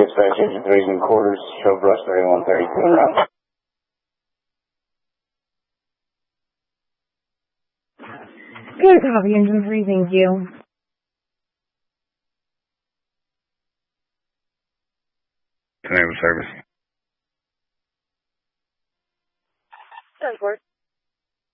dispatch engine 3 show brush 3132. Good copy, engine 3, thank you. Enable service.